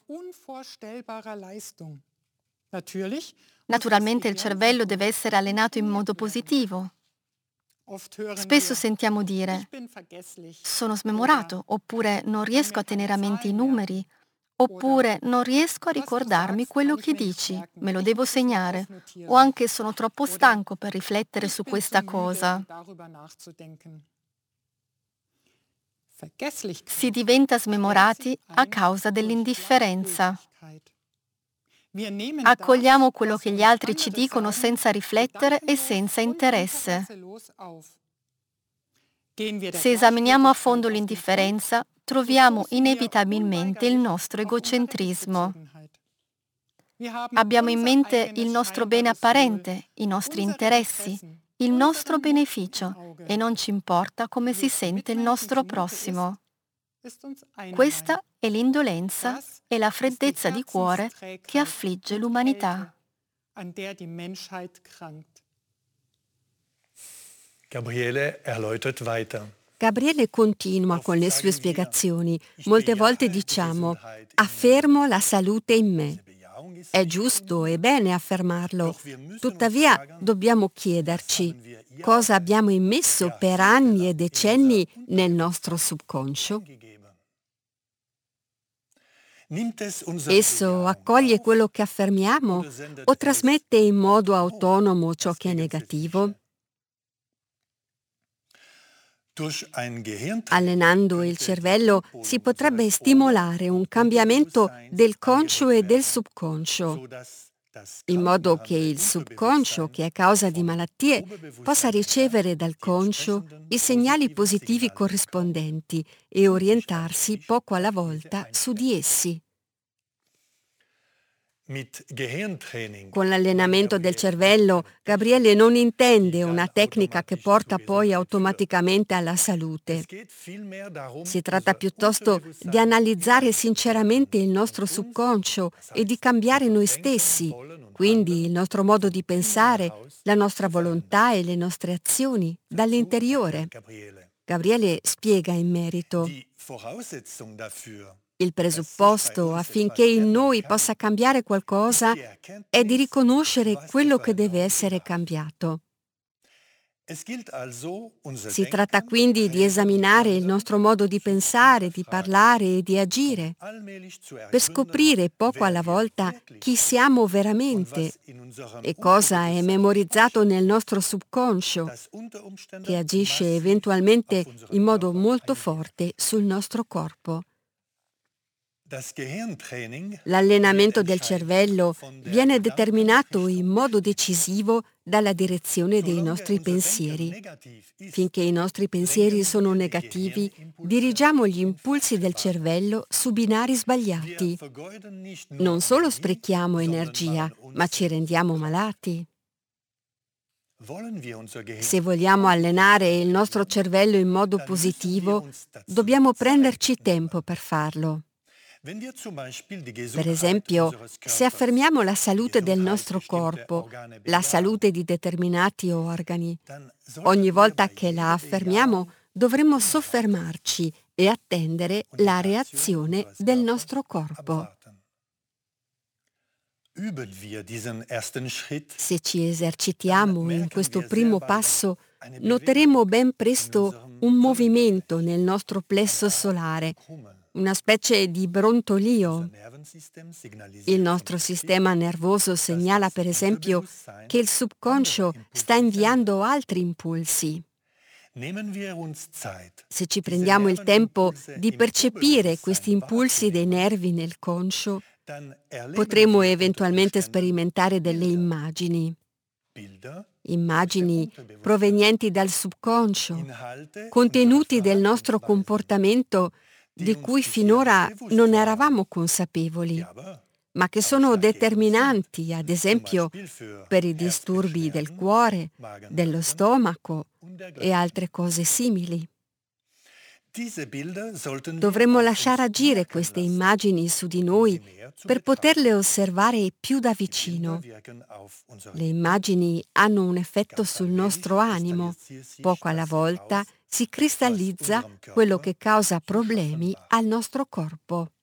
Naturalmente il cervello deve essere allenato in modo positivo. Spesso sentiamo dire sono smemorato, oppure non riesco a tenere a mente i numeri, oppure non riesco a ricordarmi quello che dici, me lo devo segnare, o anche sono troppo stanco per riflettere su questa cosa. Si diventa smemorati a causa dell'indifferenza. Accogliamo quello che gli altri ci dicono senza riflettere e senza interesse. Se esaminiamo a fondo l'indifferenza, troviamo inevitabilmente il nostro egocentrismo. Abbiamo in mente il nostro bene apparente, i nostri interessi, il nostro beneficio e non ci importa come si sente il nostro prossimo. Questa è l'indolenza e la freddezza di cuore che affligge l'umanità. Gabriele erläutert weiter. Gabriele continua con le sue spiegazioni. Molte volte diciamo: affermo la salute in me. È giusto e bene affermarlo. Tuttavia dobbiamo chiederci cosa abbiamo immesso per anni e decenni nel nostro subconscio. Esso accoglie quello che affermiamo o trasmette in modo autonomo ciò che è negativo? Allenando il cervello si potrebbe stimolare un cambiamento del conscio e del subconscio, in modo che il subconscio, che è causa di malattie, possa ricevere dal conscio i segnali positivi corrispondenti e orientarsi poco alla volta su di essi. Con l'allenamento del cervello, Gabriele non intende una tecnica che porta poi automaticamente alla salute. Si tratta piuttosto di analizzare sinceramente il nostro subconscio e di cambiare noi stessi, quindi il nostro modo di pensare, la nostra volontà e le nostre azioni, dall'interiore. Gabriele spiega in merito. Il presupposto affinché in noi possa cambiare qualcosa è di riconoscere quello che deve essere cambiato. Si tratta quindi di esaminare il nostro modo di pensare, di parlare e di agire, per scoprire poco alla volta chi siamo veramente e cosa è memorizzato nel nostro subconscio, che agisce eventualmente in modo molto forte sul nostro corpo. L'allenamento del cervello viene determinato in modo decisivo dalla direzione dei nostri pensieri. Finché i nostri pensieri sono negativi, dirigiamo gli impulsi del cervello su binari sbagliati. Non solo sprechiamo energia, ma ci rendiamo malati. Se vogliamo allenare il nostro cervello in modo positivo, dobbiamo prenderci tempo per farlo. Per esempio, se affermiamo la salute del nostro corpo, la salute di determinati organi, ogni volta che la affermiamo dovremmo soffermarci e attendere la reazione del nostro corpo. Se ci esercitiamo in questo primo passo, noteremo ben presto un movimento nel nostro plesso solare, una specie di brontolio. Il nostro sistema nervoso segnala, per esempio, che il subconscio sta inviando altri impulsi. Se ci prendiamo il tempo di percepire questi impulsi dei nervi nel conscio, potremo eventualmente sperimentare delle immagini provenienti dal subconscio, contenuti del nostro comportamento di cui finora non eravamo consapevoli, ma che sono determinanti, ad esempio, per i disturbi del cuore, dello stomaco e altre cose simili. Dovremmo lasciare agire queste immagini su di noi per poterle osservare più da vicino. Le immagini hanno un effetto sul nostro animo. Poco alla volta si cristallizza quello che causa problemi al nostro corpo.